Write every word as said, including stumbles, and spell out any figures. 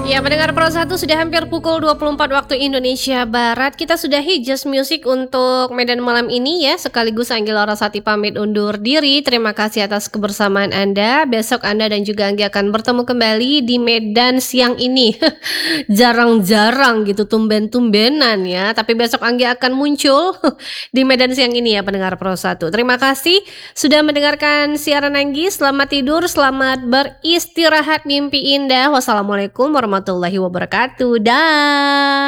Ya, pendengar Pro satu sudah hampir pukul dua puluh empat waktu Indonesia Barat. Kita sudahi Just Music untuk Medan malam ini ya. Sekaligus Anggi Larasati pamit undur diri. Terima kasih atas kebersamaan Anda. Besok Anda dan juga Anggi akan bertemu kembali di Medan siang ini. Jarang-jarang gitu, tumben-tumbenan ya. Tapi besok Anggi akan muncul di Medan siang ini ya, pendengar Pro satu. Terima kasih sudah mendengarkan siaran Anggi. Selamat tidur, selamat beristirahat, mimpi indah. Wassalamualaikum warahmatullahi wabarakatuh. Dah.